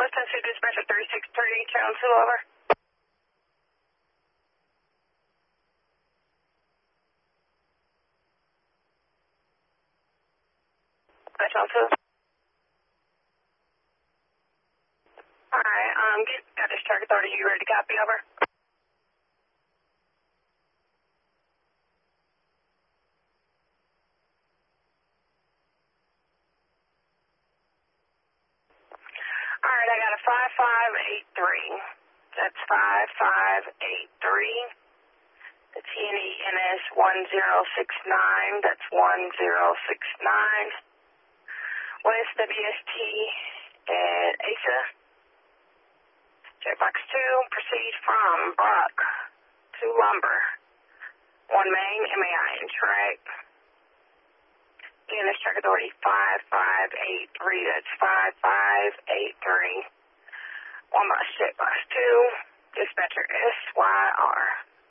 West Tennessee Dispatcher 3630, channel 2, over. Channel 2. Alright, got Discharge Authority, you ready to copy, over? Alright, I got a 5583. That's 5583. The TNENS 1069. That's 1069. West WST at ASA. Checkbox 2. Proceed from Brock to Lumber. 1 main, MAI in track. Again, this track authority 5583. That's 5583. 1 bus, checkbox 2. Dispatcher SYR.